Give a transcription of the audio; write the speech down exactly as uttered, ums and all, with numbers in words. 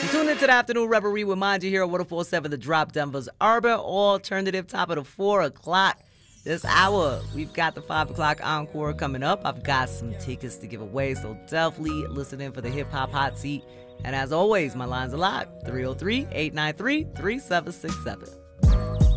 Tune into the Afternoon Reverie with Mind You here at one oh four point seven The Drop, Denver's urban alternative. Top of the four o'clock this hour. We've got the five o'clock encore coming up. I've got some tickets to give away, so definitely listen in for the hip hop hot seat. And as always, my lines are live: three oh three, eight nine three, three seven six seven.